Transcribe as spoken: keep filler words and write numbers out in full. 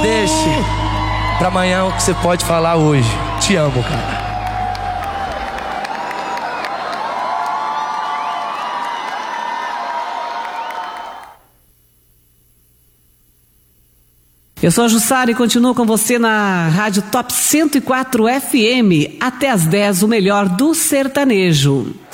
deixe pra amanhã o que você pode falar hoje. Te amo, cara. Eu sou a Jussara e continuo com você na Rádio Top cento e quatro F M. Até às dez, o melhor do sertanejo.